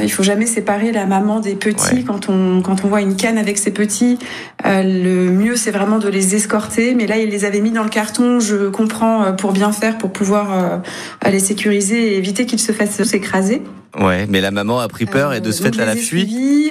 il faut jamais séparer la maman des petits. Ouais. Quand on voit une canne avec ses petits, le mieux c'est vraiment de les escorter. Mais là, il les avait mis dans le carton. Je comprends, pour bien faire, pour pouvoir les sécuriser et éviter qu'ils se fassent s'écraser. Ouais, mais la maman a pris peur et de ce fait, elle a fui.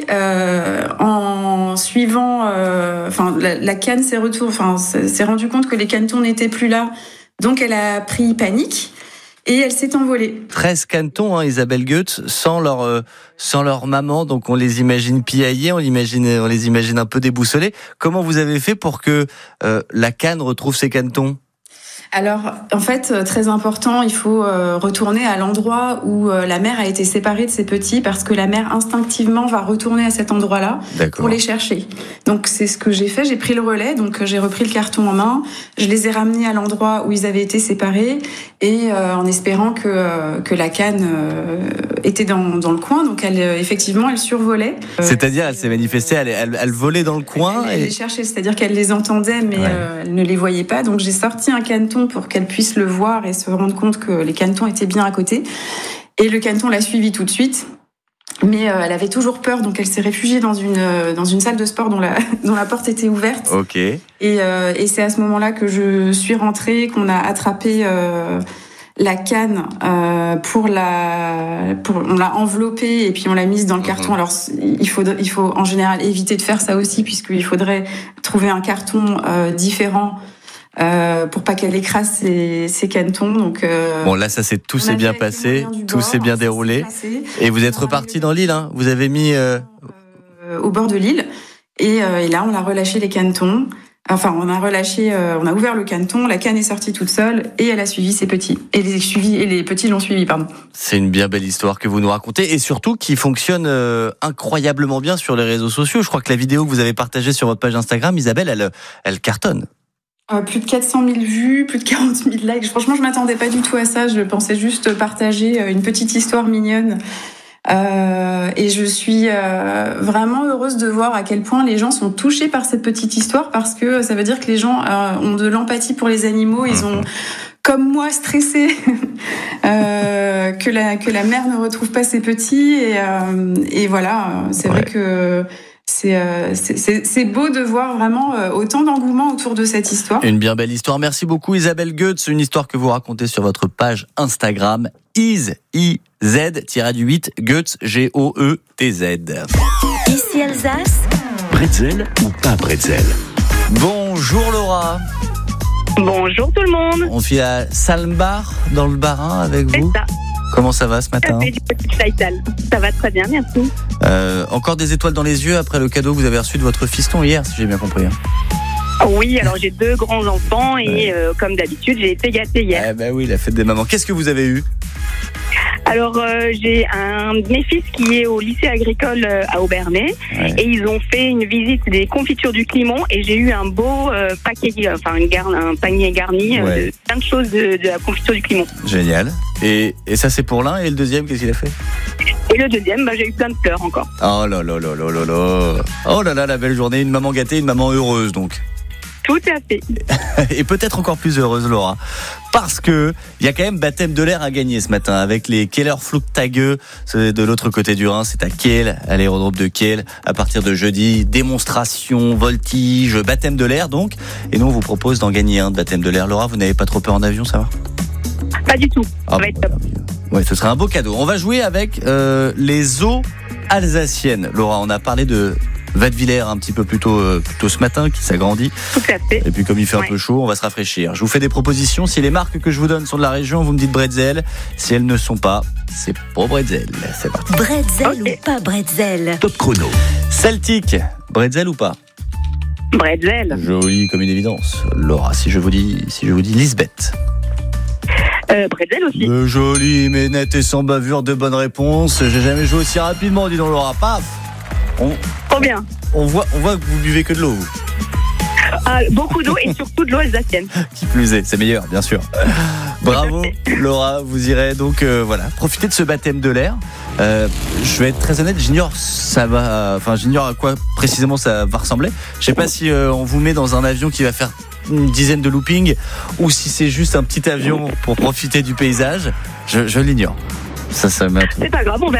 En suivant, la canne s'est rendu compte que les canetons n'étaient plus là, donc elle a pris panique et elle s'est envolée. 13 canetons, Isabelle Goetz, sans leur maman, donc on les imagine piaillés, on les imagine un peu déboussolés. Comment vous avez fait pour que la canne retrouve ses canetons ? Alors, en fait, très important, il faut retourner à l'endroit où la mère a été séparée de ses petits, parce que la mère, instinctivement, va retourner à cet endroit-là. D'accord. Pour les chercher. Donc, c'est ce que j'ai fait. J'ai pris le relais, donc j'ai repris le carton en main. Je les ai ramenés à l'endroit où ils avaient été séparés, et en espérant que la canne était dans le coin. Donc, effectivement, elle survolait. C'est-à-dire, elle s'est manifestée, elle volait dans le coin. Elle les cherchait, c'est-à-dire qu'elle les entendait, mais elle ne les voyait pas. Donc, j'ai sorti un caneton pour qu'elle puisse le voir et se rendre compte que les canetons étaient bien à côté. Et le caneton l'a suivi tout de suite. Mais elle avait toujours peur, donc elle s'est réfugiée dans une salle de sport dont la porte était ouverte. Ok. Et c'est à ce moment-là que je suis rentrée, qu'on a attrapé la canne, on l'a enveloppée et puis on l'a mise dans le carton. Alors il faut en général éviter de faire ça aussi, puisqu'il faudrait trouver un carton différent. Pour pas qu'elle écrase ses canetons. Donc, bon, là, tout s'est bien passé, tout s'est bien déroulé. Et vous êtes reparti dans l'île, Vous avez mis au bord de l'île. Et là, on a relâché les canetons. Enfin, on a ouvert le caneton, la canne est sortie toute seule et elle a suivi ses petits. Et les petits l'ont suivi, pardon. C'est une bien belle histoire que vous nous racontez et surtout qui fonctionne incroyablement bien sur les réseaux sociaux. Je crois que la vidéo que vous avez partagée sur votre page Instagram, Isabelle, elle cartonne. Plus de 400 000 vues, plus de 40 000 likes. Franchement, je m'attendais pas du tout à ça. Je pensais juste partager une petite histoire mignonne. Et je suis vraiment heureuse de voir à quel point les gens sont touchés par cette petite histoire, parce que ça veut dire que les gens ont de l'empathie pour les animaux. Ils ont, comme moi, stressé que la mère ne retrouve pas ses petits. Et voilà, c'est vrai que c'est beau de voir vraiment autant d'engouement autour de cette histoire. Une bien belle histoire. Merci beaucoup Isabelle Goetz. Une histoire que vous racontez sur votre page Instagram IZ-8 Goetz Goetz. Ici Alsace. Bretzel ou pas bretzel? Bonjour Laura. Bonjour tout le monde. On fait à Salmbar dans le Bas-Rhin avec vous. C'est ça. Comment ça va ce matin? Ça va très bien, merci. Encore des étoiles dans les yeux après le cadeau que vous avez reçu de votre fiston hier, si j'ai bien compris. Oui, alors j'ai 2 grands-enfants et comme d'habitude, j'ai été gâtée hier. Eh ben oui, la fête des mamans. Qu'est-ce que vous avez eu? Alors j'ai un de mes fils qui est au lycée agricole à Aubernais, et ils ont fait une visite des confitures du Climont et j'ai eu un beau un panier garni de plein de choses de la confiture du Climont. Génial. Et ça c'est pour l'un, et le deuxième, qu'est-ce qu'il a fait? Et le deuxième, j'ai eu plein de pleurs encore. Oh là là là là là là. Oh là là, la belle journée, une maman gâtée, une maman heureuse donc. Tout à fait. Et peut-être encore plus heureuse Laura, parce que il y a quand même baptême de l'air à gagner ce matin avec les Keller Flugtage de l'autre côté du Rhin. C'est à Kiel, à l'aérodrome de Kiel, à partir de jeudi. Démonstration, voltige, baptême de l'air donc. Et nous on vous propose d'en gagner un de baptême de l'air. Laura, vous n'avez pas trop peur en avion, ça va? Pas du tout. Ça va être top. Ouais, ce sera un beau cadeau. On va jouer avec les eaux alsaciennes. Laura, on a parlé de Wattwiller un petit peu plus tôt ce matin, qui s'agrandit. Tout à fait. Et puis comme il fait un peu chaud, on va se rafraîchir. Je vous fais des propositions. Si les marques que je vous donne sont de la région, vous me dites bretzel. Si elles ne sont pas, c'est pas bretzel. C'est parti. Bretzel ou pas bretzel? Top chrono. Celtic, bretzel ou pas? Bretzel. Joli comme une évidence. Laura, si je vous dis Lisbeth. Bretzel aussi. Joli mais net et sans bavure, de bonnes réponses. J'ai jamais joué aussi rapidement, dis donc Laura. Paf. Trop bien. On voit que vous buvez que de l'eau, vous. Beaucoup d'eau et surtout de l'eau alsacienne. Qui plus est, c'est meilleur, bien sûr. Bravo, Laura. Vous irez donc profiter de ce baptême de l'air. Je vais être très honnête, j'ignore à quoi précisément ça va ressembler. Je sais pas si on vous met dans un avion qui va faire une dizaine de loopings ou si c'est juste un petit avion pour profiter du paysage. Je l'ignore. Ça m'a... C'est pas grave, on verra.